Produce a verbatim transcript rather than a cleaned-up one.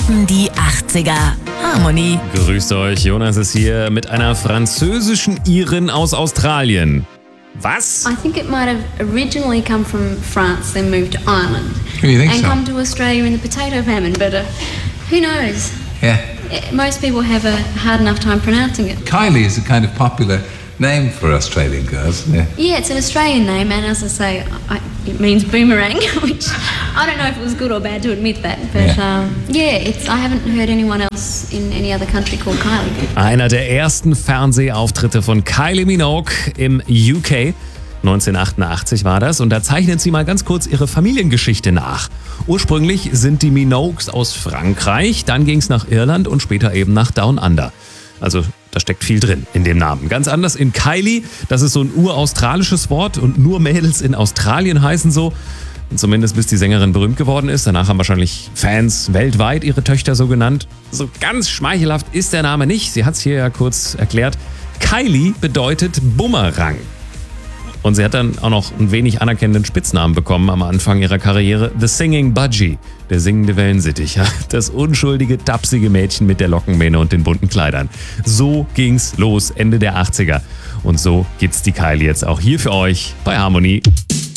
lieben die achtziger. Harmony. Grüßt euch, Jonas ist hier mit einer französischen Irin aus Australien. Was? I think it might have originally come from France, then moved to Ireland. Who do you think and so? come to Australia in the potato famine, but uh, who knows? Yeah. Uh, Most people have a hard enough time pronouncing it. Kylie is a kind of popular name for Australian girls, isn't it? Yeah, it's an Australian name, and as I say, I, it means boomerang, which I don't know if it was good or bad to admit that, but Yeah. um, yeah, it's I haven't heard anyone else in any other country called Kylie. Einer der ersten Fernsehauftritte von Kylie Minogue im U K. neunzehnhundertachtundachtzig war das und da zeichnet sie mal ganz kurz ihre Familiengeschichte nach. Ursprünglich sind die Minogues aus Frankreich, dann ging es nach Irland und später eben nach Down Under. Also da steckt viel drin in dem Namen. Ganz anders in Kylie, das ist so ein uraustralisches Wort und nur Mädels in Australien heißen so. Zumindest bis die Sängerin berühmt geworden ist. Danach haben wahrscheinlich Fans weltweit ihre Töchter so genannt. So ganz schmeichelhaft ist der Name nicht. Sie hat es hier ja kurz erklärt. Kylie bedeutet Bumerang. Und sie hat dann auch noch einen wenig anerkennenden Spitznamen bekommen am Anfang ihrer Karriere. The Singing Budgie, der singende Wellensittich. Das unschuldige, tapsige Mädchen mit der Lockenmähne und den bunten Kleidern. So ging's los Ende der achtziger. Und so gibt's die Kylie jetzt auch hier für euch bei Harmony.